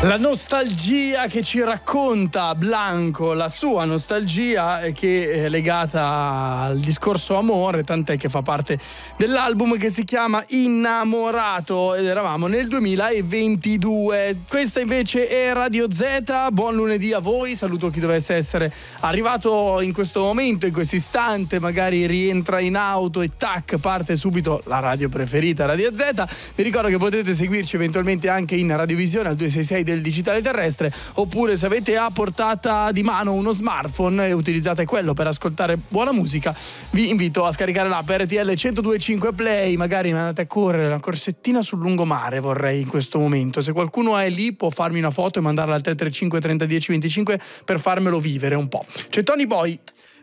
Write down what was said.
La nostalgia che ci racconta Blanco, la sua nostalgia che è legata al discorso amore, tant'è che fa parte dell'album che si chiama Innamorato, ed eravamo nel 2022. Questa invece è Radio Z, buon lunedì a voi, saluto chi dovesse essere arrivato in questo momento, in questo istante, magari rientra in auto e tac, parte subito la radio preferita, Radio Z. Vi ricordo che potete seguirci eventualmente anche in radiovisione al 266 del digitale terrestre, oppure se avete a portata di mano uno smartphone e utilizzate quello per ascoltare buona musica, vi invito a scaricare l'app RTL 102.5 Play, magari andate a correre una corsettina sul lungomare, vorrei in questo momento. Se qualcuno è lì può farmi una foto e mandarla al 335 30 10 25 per farmelo vivere un po'. C'è Tony Boy.